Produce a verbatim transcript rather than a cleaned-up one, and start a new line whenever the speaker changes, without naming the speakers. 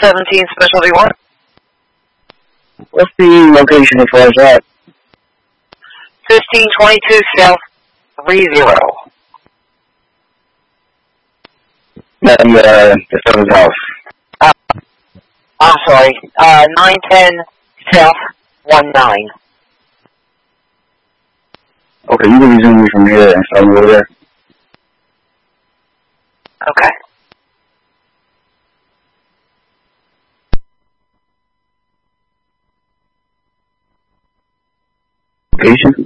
seventeen Specialty one.
What's the location as far as that?
fifteen twenty-two South three zero.
And, uh, the seventh house.
Uh, I'm sorry, uh, nine ten South one nine.
Okay, you can resume me from here and start me over there.
Okay.
Location?